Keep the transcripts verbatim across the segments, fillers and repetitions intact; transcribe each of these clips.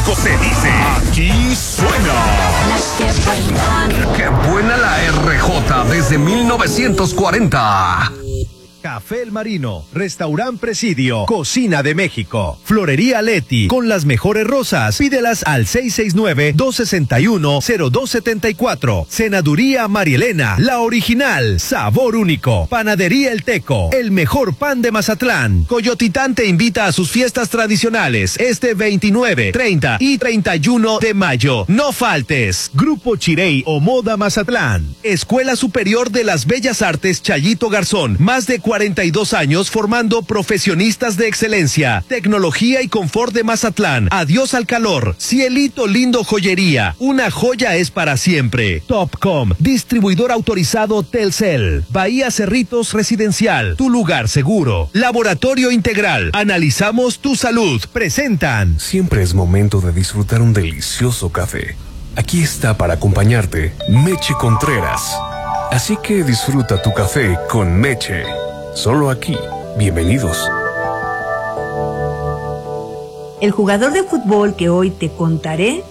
México se dice, aquí suena. ¡Qué buena la R J desde mil novecientos cuarenta! Café El Marino, Restaurant Presidio, Cocina de México, Florería Leti, con las mejores rosas, pídelas al seis seis nueve, dos seis uno, cero dos siete cuatro, Senaduría Marielena, la original, sabor único, Panadería El Teco, el mejor pan de Mazatlán. Coyotitán te invita a sus fiestas tradicionales este veintinueve, treinta y treinta y uno de mayo. No faltes. Grupo Chirey o Moda Mazatlán, Escuela Superior de las Bellas Artes Chayito Garzón, más de cuarenta y dos años formando profesionistas de excelencia, tecnología y confort de Mazatlán. Adiós al calor. Cielito Lindo Joyería, una joya es para siempre. Topcom, distribuidor autorizado Telcel. Bahía Cerritos Residencial, tu lugar seguro. Laboratorio Integral, analizamos tu salud. Presentan. Siempre es momento de disfrutar un delicioso café. Aquí está para acompañarte Meche Contreras. Así que disfruta tu café con Meche. Solo aquí. Bienvenidos. El jugador de fútbol que hoy te contaré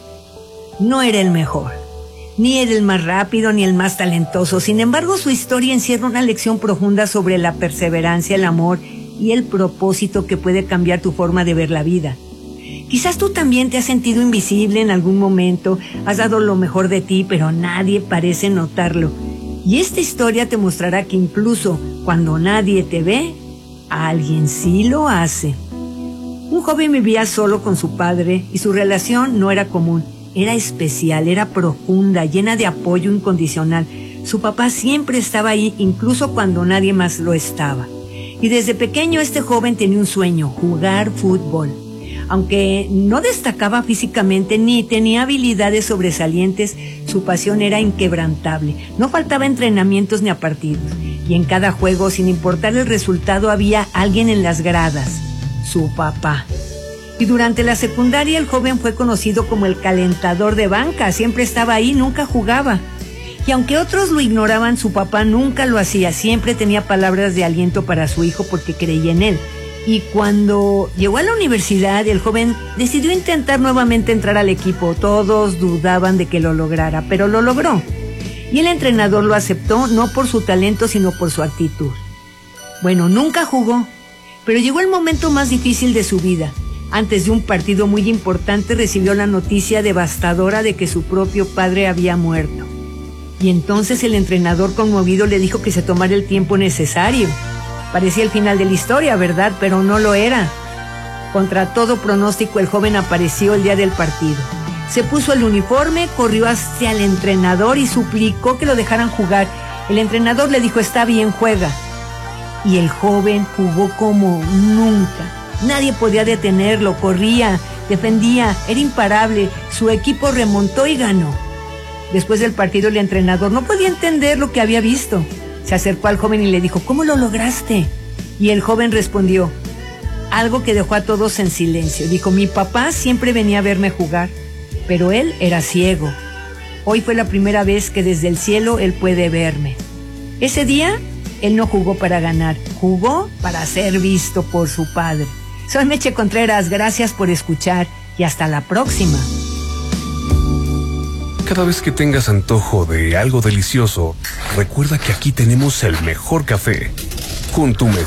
no era el mejor, ni era el más rápido ni el más talentoso. Sin embargo, su historia encierra una lección profunda sobre la perseverancia, el amor y el propósito que puede cambiar tu forma de ver la vida. Quizás tú también te has sentido invisible en algún momento, has dado lo mejor de ti, pero nadie parece notarlo. Y esta historia te mostrará que incluso cuando nadie te ve, alguien sí lo hace. Un joven vivía solo con su padre y su relación no era común, era especial, era profunda, llena de apoyo incondicional. Su papá siempre estaba ahí, incluso cuando nadie más lo estaba. Y desde pequeño este joven tenía un sueño, jugar fútbol. Aunque no destacaba físicamente ni tenía habilidades sobresalientes, su pasión era inquebrantable. No faltaba entrenamientos ni a partidos. Y en cada juego, sin importar el resultado, había alguien en las gradas, su papá. Y durante la secundaria el joven fue conocido como el calentador de banca. Siempre estaba ahí, nunca jugaba. Y aunque otros lo ignoraban, su papá nunca lo hacía. Siempre tenía palabras de aliento para su hijo porque creía en él. Y cuando llegó a la universidad, el joven decidió intentar nuevamente entrar al equipo. Todos dudaban de que lo lograra, pero lo logró. Y el entrenador lo aceptó no por su talento, sino por su actitud. Bueno, nunca jugó, pero llegó el momento más difícil de su vida. Antes de un partido muy importante recibió la noticia devastadora de que su propio padre había muerto. Y entonces el entrenador, conmovido, le dijo que se tomara el tiempo necesario. Parecía el final de la historia, ¿verdad? Pero no lo era. Contra todo pronóstico, el joven apareció el día del partido. Se puso el uniforme, corrió hacia el entrenador y suplicó que lo dejaran jugar. El entrenador le dijo, está bien, juega. Y el joven jugó como nunca. Nadie podía detenerlo, corría, defendía, era imparable. Su equipo remontó y ganó. Después del partido, el entrenador no podía entender lo que había visto. Se acercó al joven y le dijo, ¿cómo lo lograste? Y el joven respondió, algo que dejó a todos en silencio. Dijo, mi papá siempre venía a verme jugar, pero él era ciego. Hoy fue la primera vez que desde el cielo él puede verme. Ese día, él no jugó para ganar, jugó para ser visto por su padre. Soy Meche Contreras, gracias por escuchar y hasta la próxima. Cada vez que tengas antojo de algo delicioso, recuerda que aquí tenemos el mejor café, con tu mejor